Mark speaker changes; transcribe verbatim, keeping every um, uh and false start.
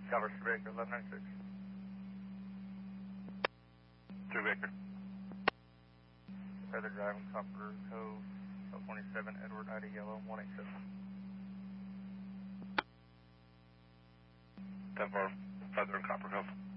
Speaker 1: Calvert Victor, eleven ninety-six.
Speaker 2: Two Victor.
Speaker 1: Feather Drive, Copper Cove, twenty-seven, Edward, I D Yellow, one eight seven.
Speaker 2: ten four, Feather and Copper Cove.